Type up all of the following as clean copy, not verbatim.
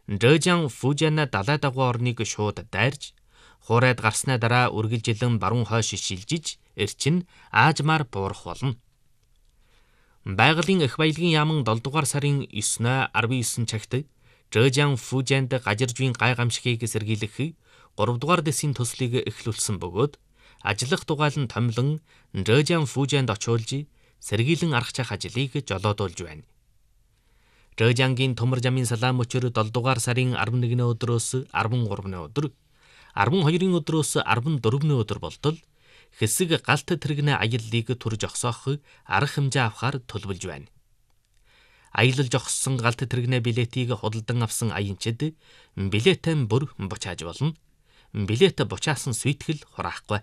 Зhejiang Fujian далай дагуу орныг шууд дайрж, хуурайд гарсны дараа үргэлжилэн баруун хойш шилжиж, эрчин Аажмаар буурах болно. Байгалийн эх баялагын яаман 7 дугаар сарын 9-19 цагт Зhejiang Fujiанд гажиржвийн гай гамшигыг сэргийлэх 3 дугаар дэсийн төслийг эхлүүлсэн бөгөөд ажиллах дугаал нь томилон Zhejiang Fujiанд очиулж сэргийлэн аргачаах ажлыг жолоодуулж байна. Zhejiang-гийн төмөр жамын салаан мөчөр 7 дугаар сарын 11-ний өдрөөс 13-ны өдөр, 12-ийн өдрөөс 14-ний өдөр болтол хэсэг галт тэрэгнээ аяллыг түрж огсоох арга хэмжээ авахар төлөвлөж байна. Аялал жогссон галт тэрэгнээ билетийг худалдан авсан аянчид билетэн бүр бучааж болно. Билет бучаасан сүйтгэл хураахгүй.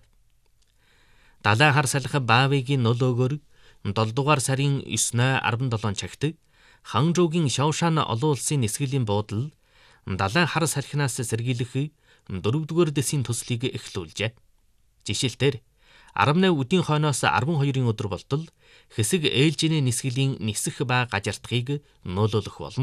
Далайн хар салхи Баавигийн нөлөөгөөр 7 дугаар сарын 9-17 цагт Ханчжоугийн Шаошан олон улсын нисгэлийн буудал далайн хар салхинаас сэргийлэх 4-р дэсийн төслийг эхлүүлжээ. Жишээлбэл 18 өдийн хойноос 12-ийн өдөр болтол хэсэг ээлжиний нисгэлийн нисэх ба гажирдахыг нөлөөлөх болно.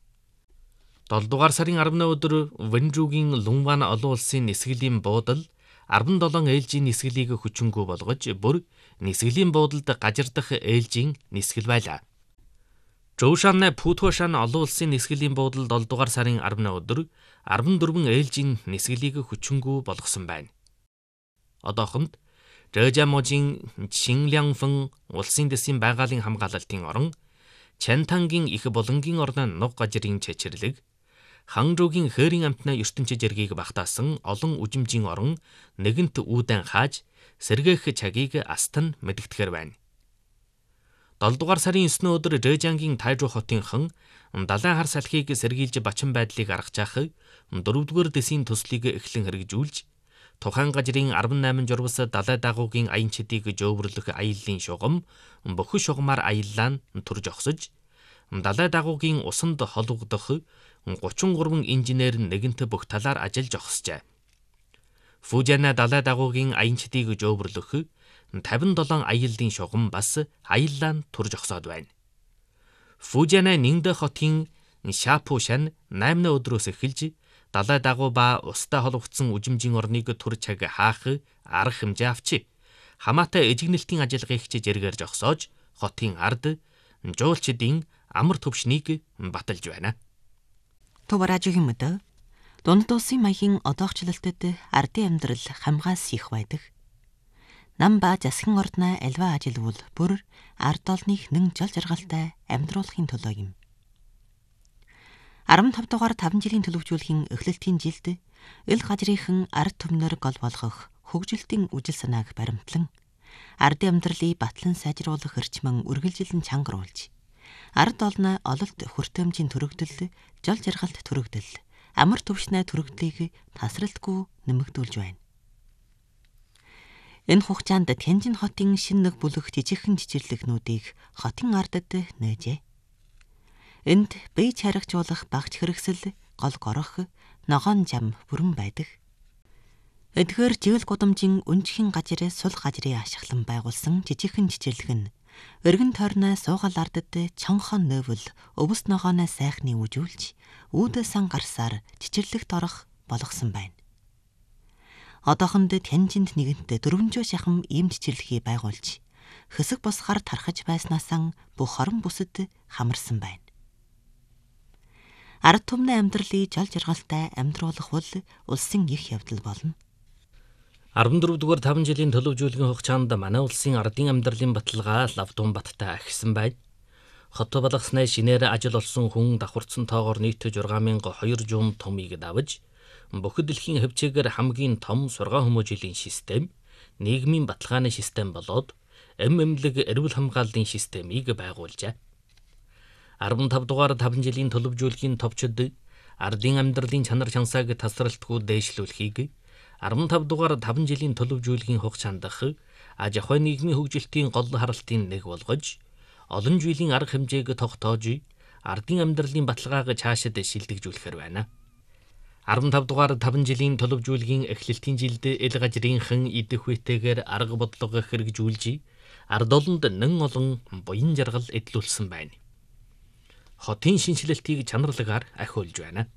7 дугаар сарын 10-ны өдөр Вэнжүүгийн Лунван олон улсын нисгэлийн буудал 17 ээлжийн нисгэлийг хүчингүй болгож бүр нисгэлийн буудалд гажирдах ээлжийн нисгэл байлаа. Зhoushan Путуошан олон улсын нисгэлийн буудал 7 дугаар сарын 10-ны өдөр 14 ээлжийн нисгэлийг хүчингүй болгосон байна. Одоохонд Zhejiang-ийн Шинлянфэн улсын дэсийн байгалийн хамгаалалтын орон, Чэнтангийн их булангийн орон нуг гажирын чэчэрлэг, Ханчжоугийн хээрийн амтны ертөнцийн жиргийг багтаасан олон үжимжийн орон нэгэнт үүдэн хааж сэргээх цагийг астан мэдэгдэхэр байна. 7 дугаар сарын 9-ний өдөр Zhejiang-ийн Тайжу хотынхан далайн хар салхийг сэргийлж бачин байдлыг аргачаах 4-р дэсийн төслийг эхлэн хэрэгжүүлж, тухайн гажрын 18 журвас далай дагуугийн аянчдыг жөөврлөх аяллаа шугам бөхөн шугамаар аяллаа нь түрж огсож, далай дагуугийн усанд холбогдох 33 инженер нэгэнт бүх талаар ажиллаж огсжээ. Fujian далай дагуугийн аянчдыг жөөврлөх 57 аяллаа шугам бас аяллаа нь түрж огсоод байна. Fujian Нингдэ хотын Шапушан 8-ны өдрөөс эхэлж далай дагуу ба устай холбогдсон үжимжийн орныг түр цаг хаах арга хэмжээ авчи. Хамаатай эжигнэлтийн ажиллагыг жиргээр жогсоож хотын ард жуулчдын амар төвшнийг баталж байна. Товаражгийн мэд дунд улсын маягийн одоогчлолтод ардын амьдрал хамгаас их байдаг. Нам ба засгийн ордноо альва ажилвал бүр ард олныг нэн жол жаргалтай амьдруулахын төлөө юм. 15 дугаар 5 жилийн төлөвлөжүүлэхийн эхлэлтийн жилд эл гажрынхан ард түмнэр гол болгох хөгжилтийн үжил санааг баримтлан ардын амьдралыг батлан сайжруулах эрчмэн үргэлжилэн чангаруулж ард олно ололт хүртээмжийн төрөгдөл, жол жаргалт төрөгдөл, амар төвшнээ төрөгдлийг тасралтгүй нэмэгдүүлж байна. Энэ хугацаанд Тяньжин хотын шин нэг бүлэг жижигхэн жижирлэгнүүдийг хотын ардад нээжээ. Энд бие чарагчуулах багч хэрэгсэл, гол горох, ногоон жам бүрэн байдаг. Эдгээр жийл гудамжийн өнжихийн гажир сул гажрын ашиглан байгуулсан жижигхэн жижирлэг нь өргөн тойрноо суугал ардад чонхон нөөвөл өвс ногооноо сайхны үжүүлж үүдээсэн гарсаар жижирлэгт орох болгосон байна. Одоохонд Тяньжинд нэгэнт 400 шахам ийм жижирлэхийг байгуулж хэсэг босхоор тархаж байснаасаа бүх хорон бүсэд хамарсан байна. Ард түмний амьдралыг жол жаргалтай амьдруулах бол улсын их явдал болно. 14 дугаар 5 жилийн төлөвлөжүүлгийн хугацаанд манай улсын ардын амьдралын баталгаа лавдун баттай ахисан байна. Хот балгаснаа шинээр ажил олсон хүн давхарцсан тоогоор нийт 6200 томыг давж, бүх дэлхийн хөвчөөгөр хамгийн том сургаан хүмүүжлийн систем, нийгмийн баталгааны систем болоод эмэмлэг эрүүл хамгааллын системийг байгуулжээ. 15 дугаар 5 жилийн төлөвлөжүүлгийн товчид ардын амьдралын чанар чансааг тасралтгүй дээшлүүлэхийг 15 дугаар 5 жилийн төлөвлөжүүлгийн хугацаанд аж ахуй нийгмийн хөгжилтийн гол харалтын нэг болгож, олон жилийн арга хэмжээг тогтоож, ардын амьдралын баталгааг цаашид шилдэгжүүлэхээр байна. 15 дугаар 5 жилийн төлөвлөжүүлгийн эхлэлтийн жилд эл гажрынхан идэх үетэйгээр арга бодлого хэрэгжүүлж, ард олонд нэн олон буян жаргал эдлүүлсэн байна. Хотын шинжилэлтийг чанарлагаар ахиулж байна.